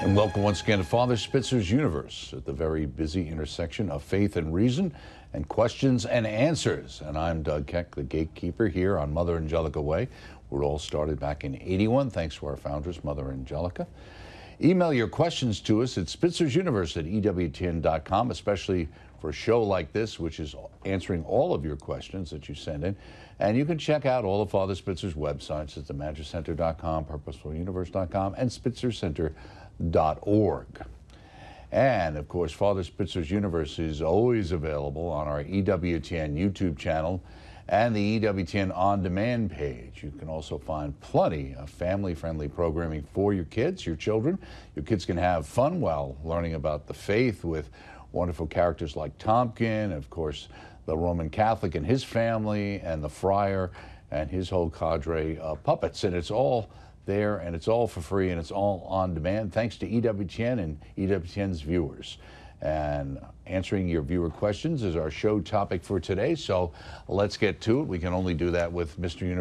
And welcome once again to Father Spitzer's Universe, at the very busy intersection of faith and reason and questions and answers. And I'm Doug Keck, the gatekeeper here on Mother Angelica Way. We all started back in '81, thanks to our foundress, Mother Angelica. Email your questions to us at spitzer'suniverse@ewtn.com, especially for a show like this, which is answering all of your questions that you send in. And you can check out all of Father Spitzer's websites at themagiccenter.com, purposefuluniverse.com, and spitzercenter.org. And of course, Father Spitzer's Universe is always available on our EWTN YouTube channel and the EWTN On Demand page. You can also find plenty of family-friendly programming for your kids, your children. Your kids can have fun while learning about the faith with wonderful characters like Tompkin, of course, the Roman Catholic and his family, and the friar and his whole cadre of puppets. And it's all there, and it's all for free, and it's all on demand, thanks to EWTN and EWTN's viewers. And answering your viewer questions is our show topic for today, so let's get to it. We can only do that with Mr. Universe.